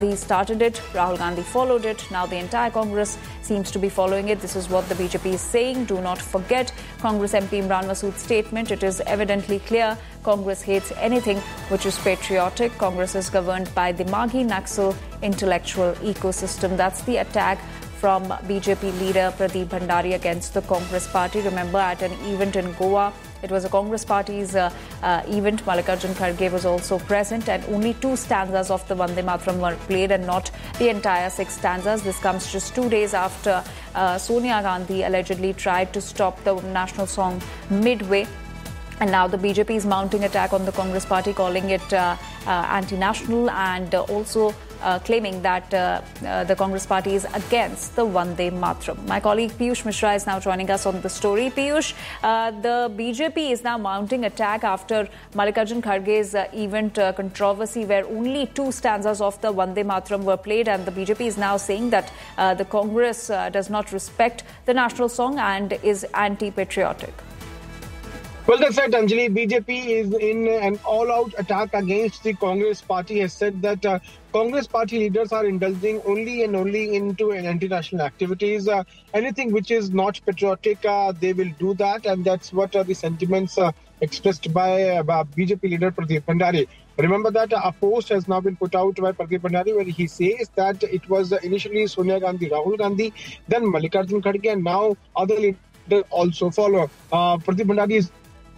He started it, Rahul Gandhi followed it, now the entire Congress seems to be following it. This is what the BJP is saying. Do not forget Congress MP Imran Masood's statement. It is evidently clear Congress hates anything which is patriotic. Congress is governed by the Maghi Naxal intellectual ecosystem. That's the attack from BJP leader Pradeep Bhandari against the Congress party. Remember, at an event in Goa, it was a Congress party's event. Mallikarjun Kharge was also present, and only 2 stanzas of the Vande Mataram were played and not the entire 6 stanzas. This comes just 2 days after Sonia Gandhi allegedly tried to stop the national song midway. And now the BJP is mounting attack on the Congress party, calling it anti-national and also claiming that the Congress party is against the Vande Mataram. My colleague Piyush Mishra is now joining us on the story. Piyush, the BJP is now mounting attack after Mallikarjun Kharge's event controversy where only 2 stanzas of the Vande Mataram were played, and the BJP is now saying that the Congress does not respect the national song and is anti-patriotic. Well, that's right, Anjali. BJP is in an all-out attack against the Congress party. Has said that Congress party leaders are indulging only into anti-national activities. Anything which is not patriotic, they will do that, and that's what the sentiments expressed by BJP leader Pradeep Bhandari. Remember that a post has now been put out by Pradeep Bhandari where he says that it was initially Sonia Gandhi, Rahul Gandhi, then Mallikarjun Kharge, and now other leaders also follow. Pradeep Bhandari is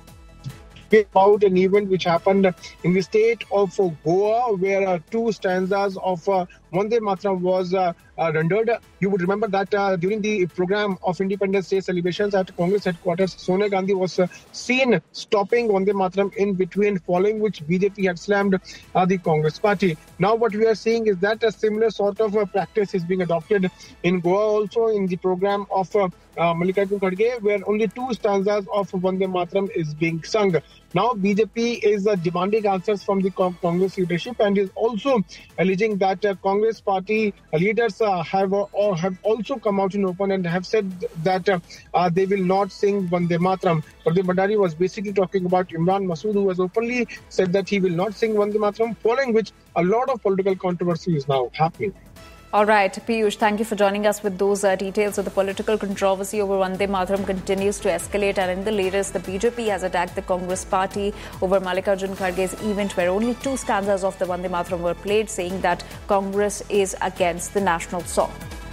about an event which happened in the state of Goa, where 2 stanzas of Vande Mataram was rendered. You would remember that during the program of Independence Day celebrations at Congress headquarters, Sonia Gandhi was seen stopping Vande Mataram in between, following which BJP had slammed the Congress party. Now what we are seeing is that a similar sort of practice is being adopted in Goa also in the program of Mallikarjun Kharge, where only 2 stanzas of Vande Mataram is being sung. Now BJP is demanding answers from the Congress leadership and is also alleging that Congress party leaders have also come out in open and have said that they will not sing Vande Mataram. Pradeep Bhandari was basically talking about Imran Masood, who has openly said that he will not sing Vande Mataram, following which a lot of political controversy is now happening. All right, Piyush, thank you for joining us with those details. So the political controversy over Vande Mataram continues to escalate, and in the latest, the BJP has attacked the Congress party over Mallikarjun Kharge's event where only 2 stanzas of the Vande Mataram were played, saying that Congress is against the national song.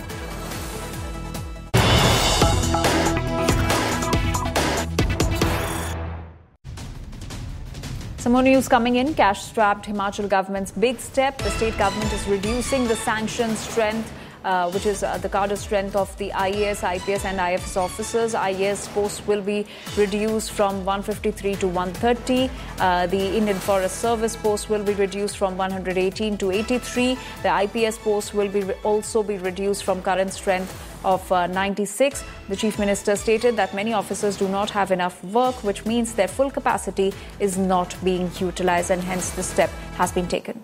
Some more news coming in. Cash-strapped Himachal government's big step. The state government is reducing the sanction strength, which is the cadre strength of the IAS, IPS and IFS officers. IAS posts will be reduced from 153 to 130. The Indian Forest Service posts will be reduced from 118 to 83. The IPS posts will also be reduced from current strength of 96. The Chief Minister stated that many officers do not have enough work, which means their full capacity is not being utilized, and hence the step has been taken.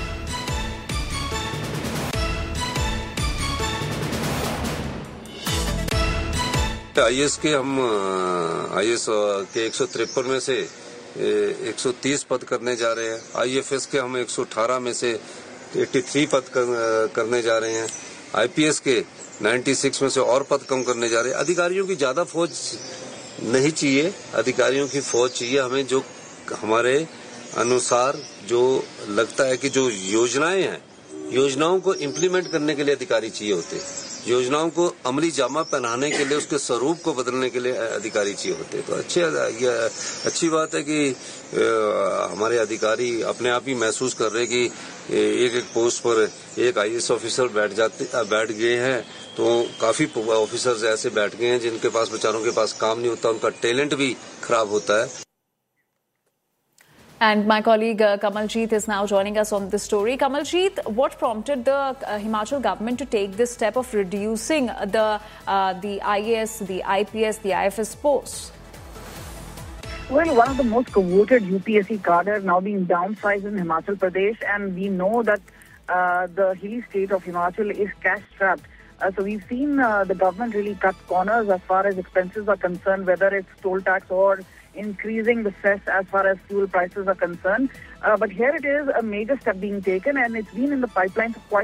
IAS के हम IAS के 153 में से 130 पद करने जा रहे हैं. आईएफएस के हम 118 में से 83 पद करने जा रहे हैं. आईपीएस के 96 में से और पद कम करने जा रहे हैं. अधिकारियों की ज्यादा फौज नहीं चाहिए. अधिकारियों की फौज चाहिए हमें जो हमारे अनुसार जो लगता है कि जो योजनाएं हैं, योजनाओं को इम्प्लीमेंट करने के लिए अधिकारी चाहिए होते हैं. योजनाओं को अमली जामा पहनाने के लिए, उसके स्वरूप को बदलने के लिए अधिकारी चाहिए होते हैं. तो अच्छी बात है कि हमारे अधिकारी अपने आप ही महसूस कर रहे हैं कि एक पोस्ट पर एक आईएएस ऑफिसर बैठ गए हैं. तो काफी ऑफिसर्स ऐसे बैठ गए हैं जिनके पास बेचारों के पास काम नहीं होता, उनका टैलेंट भी खराब होता है. And my colleague Kamaljeet is now joining us on this story. Kamaljeet, what prompted the Himachal government to take this step of reducing the IAS, the IPS, the IFS posts? Well, one of the most coveted UPSC cadre now being downsized in Himachal Pradesh, and we know that the hilly state of Himachal is cash-strapped. So we've seen the government really cut corners as far as expenses are concerned, whether it's toll tax or increasing the cess as far as fuel prices are concerned. But here it is, a major step being taken, and it's been in the pipeline for quite